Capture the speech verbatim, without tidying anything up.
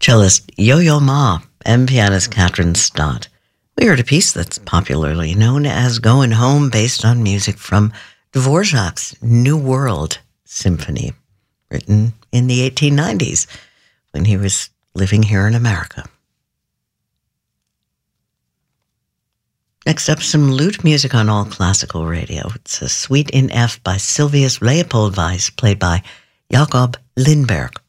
cellist Yo-Yo Ma and pianist Katrin Stott. We heard a piece that's popularly known as Going Home, based on music from Dvorak's New World Symphony, written in the eighteen nineties when he was living here in America. Next up, some lute music on All Classical Radio. It's a Suite in F by Sylvius Leopold Weiss, played by Jakob Lindberg.